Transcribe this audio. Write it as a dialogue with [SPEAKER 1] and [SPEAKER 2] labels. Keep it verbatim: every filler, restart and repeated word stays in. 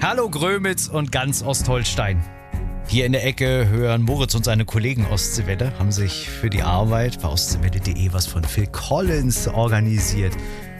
[SPEAKER 1] Hallo Grömitz und ganz Ostholstein. Hier in der Ecke hören Moritz und seine Kollegen Ostseewelle, haben sich für die Arbeit bei ostseewelle punkt de was von Phil Collins organisiert.